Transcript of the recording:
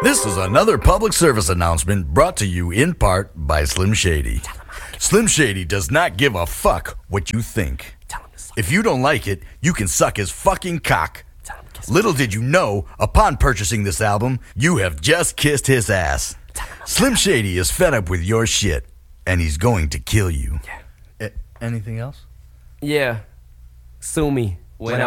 This is another public service announcement brought to you in part by Slim Shady. Slim Shady does not give a fuck what you think. If you don't like it, you can suck his fucking cock. Little did you know, upon purchasing this album, you have just kissed his ass. Slim Shady is fed up with your shit, and he's going to kill you. Anything else? Yeah. Sue me. When